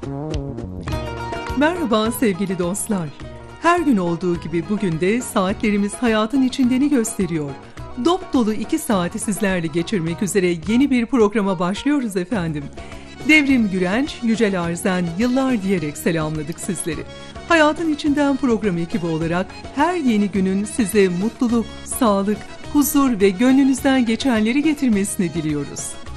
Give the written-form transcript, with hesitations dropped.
Merhaba sevgili dostlar. Her gün olduğu gibi bugün de saatlerimiz hayatın içindeni gösteriyor. Dop dolu 2 saati sizlerle geçirmek üzere yeni bir programa başlıyoruz efendim. Devrim Gürenç, Yücel Arzen yıllar diyerek selamladık sizleri. Hayatın içinden program ekibi olarak her yeni günün size mutluluk, sağlık, huzur ve gönlünüzden geçenleri getirmesini diliyoruz.